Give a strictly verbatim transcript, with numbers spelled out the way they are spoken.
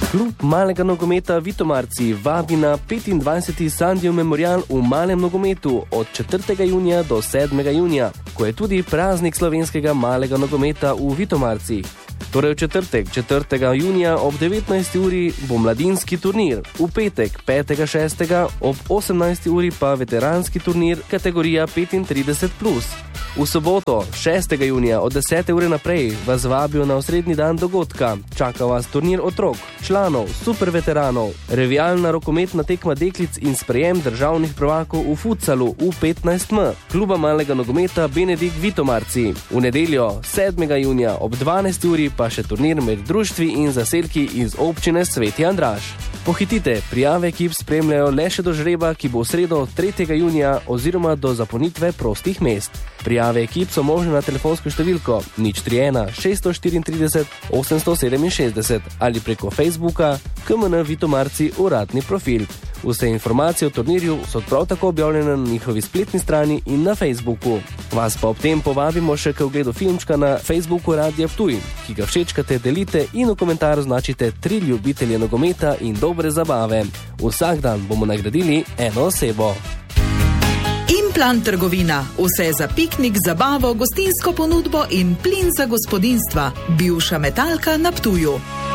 Klub malega nogometa Vitomarci vabi na petindvajseti Sandijev memorial v malem nogometu od četrtega junija do sedmega junija, ko je tudi praznik slovenskega malega nogometa v Vitomarcih. Torej v četrtek, četrtega junija ob devetnajsti uri bo mladinski turnir, v petek, petega šestega ob osemnajsti uri pa veteranski turnir kategorija petintrideset plus. V soboto, šestega junija od desete ure naprej vas vabijo na osrednji dan dogodka. Čaka vas turnir otrok, članov, superveteranov, revijalna rokometna tekma deklic in sprejem državnih prvakov v futsalu v petnajst M, kluba malega nogometa Benedikt Vitomarci. V nedeljo, sedmega junija ob dvanajsti uri pa še turnir med društvi in zaselki iz občine Sveti Andraž. Pohitite, prijave ekip spremljajo le še do žreba, ki bo v sredo tretjega junija oziroma do zapolnitve prostih mest. Prijave ekip so možne na telefonsko številko nič tri ena šest štiri tri osem sedem šest ali preko Facebooka K M N Vitomarci uradni profil. Vse informacije o turnirju so prav tako objavljene na njihovi spletni strani in na Facebooku. Vas pa ob tem povabimo še k ogledu filmčka na Facebooku Radia Ptuj, ki ga všečkate, delite in v komentar označite tri ljubitelje nogometa in dobre zabave. Vsak dan bomo nagradili eno osebo. Implant trgovina. Vse za piknik, zabavo, gostinsko ponudbo in plin za gospodinjstva. Bivša Metalka na Ptuju.